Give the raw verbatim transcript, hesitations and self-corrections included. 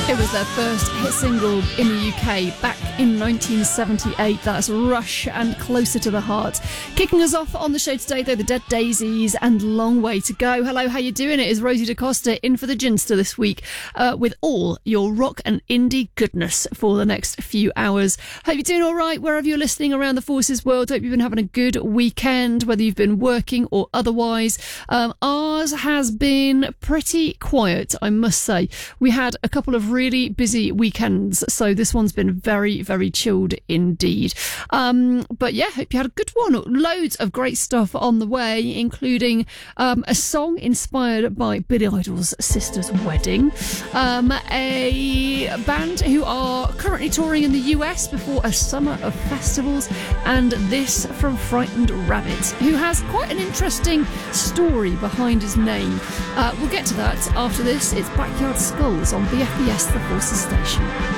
It was their first hit single in the U K back in nineteen seventy-eight. That's Rush and Closer to the Heart. Kicking us off on the show today, though, the Dead Daisies and Long Way to Go. Hello, how you doing? It is Rosie DaCosta in for the Ginster this week uh, with all your rock and indie goodness for the next few hours. Hope you're doing all right wherever you're listening around the Forces world. Hope you've been having a good weekend, whether you've been working or otherwise. Um, ours has been pretty quiet, I must say. We had a couple of really busy weekends, so this one's been very, very chilled indeed. Um, but yeah, hope you had a good one. Loads of great stuff on the way, including um, a song inspired by Billy Idol's sister's wedding, um, a band who are currently touring in the U S before a summer of festivals, and this from Frightened Rabbit, who has quite an interesting story behind his name. Uh, we'll get to that after this. It's Backyard Skulls on B F B S, the Forces Station.